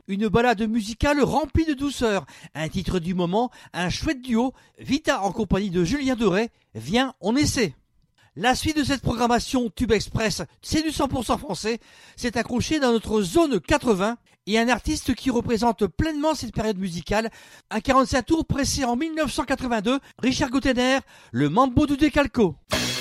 une balade musicale remplie de douceur. Un titre du moment, un chouette duo, Vita en compagnie de Julien Doré. Viens, on essaie. La suite de cette programmation Tube Express, c'est du 100% français. C'est accroché dans notre zone 80 et un artiste qui représente pleinement cette période musicale. Un 45 tours pressé en 1982, Richard Gottener, le Mambo du Décalco.